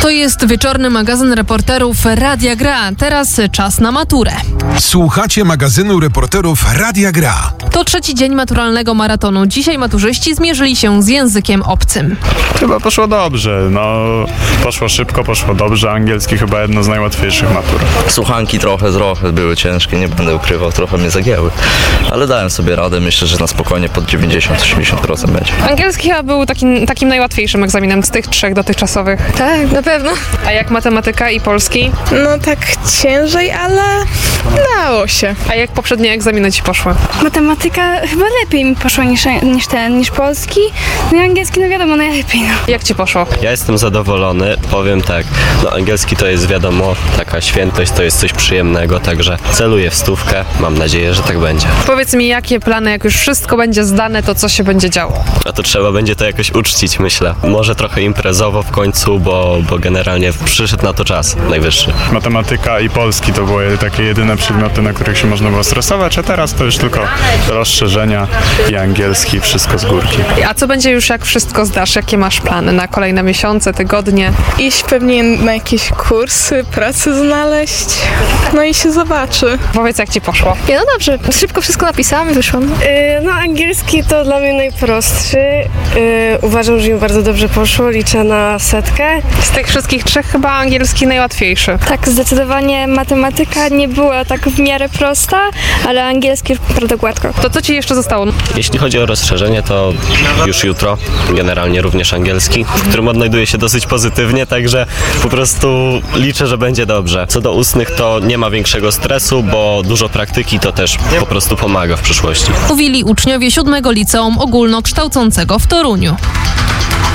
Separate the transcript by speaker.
Speaker 1: To jest wieczorny magazyn reporterów Radia Gra. Teraz czas na maturę.
Speaker 2: Słuchacie magazynu reporterów Radia Gra.
Speaker 1: To trzeci dzień maturalnego maratonu. Dzisiaj maturzyści zmierzyli się z językiem obcym.
Speaker 3: Chyba poszło dobrze, poszło szybko, poszło dobrze. Angielski chyba jedno z najłatwiejszych matur.
Speaker 4: Słuchanki trochę były ciężkie, nie będę ukrywał, trochę mnie zagięły. Ale dałem sobie radę, myślę, że na spokojnie pod 90-80% będzie.
Speaker 5: Angielski chyba był takim najłatwiejszym egzaminem z tych trzech dotychczasowych.
Speaker 6: Tak, na pewno.
Speaker 5: A jak matematyka i polski?
Speaker 6: No tak ciężej, ale dało się.
Speaker 5: A jak poprzednie egzaminy ci poszły?
Speaker 7: Matematyka chyba lepiej mi poszła niż polski. No i angielski, no wiadomo, najlepiej.
Speaker 5: Jak ci poszło?
Speaker 8: Ja jestem zadowolony, powiem tak, angielski to jest wiadomo, taka świętość, to jest coś przyjemnego, także celuję w 100, mam nadzieję, że tak będzie.
Speaker 5: Powiedz mi, jakie plany, jak już wszystko będzie zdane, to co się będzie działo?
Speaker 8: A to trzeba będzie to jakoś uczcić, myślę. Może trochę imprezowo w końcu, bo generalnie przyszedł na to czas najwyższy.
Speaker 3: Matematyka i polski to były takie jedyne przedmioty, na których się można było stresować, a teraz to już tylko rozszerzenia i angielski, wszystko z górki.
Speaker 5: A co będzie już, jak wszystko zdasz? Jakie masz plany na kolejne miesiące, tygodnie?
Speaker 6: Iść pewnie na jakieś kursy, pracę znaleźć, no i się zobaczy.
Speaker 5: Powiedz, jak ci poszło?
Speaker 6: No dobrze, szybko wszystko napisałam i wyszłam.
Speaker 7: Angielski to dla mnie najprostszy. Uważam, że mi bardzo dobrze poszło, liczę na 100.
Speaker 5: Z tych wszystkich trzech chyba angielski najłatwiejszy.
Speaker 7: Tak, zdecydowanie matematyka nie była tak w miarę prosta, ale angielski już naprawdę gładko.
Speaker 5: To co ci jeszcze zostało?
Speaker 8: Jeśli chodzi o rozszerzenie, to już jutro, generalnie również angielski, w którym odnajduję się dosyć pozytywnie, także po prostu liczę, że będzie dobrze. Co do ustnych, to nie ma większego stresu, bo dużo praktyki to też po prostu pomaga w przyszłości.
Speaker 1: Mówili uczniowie 7. Liceum Ogólnokształcącego w Toruniu.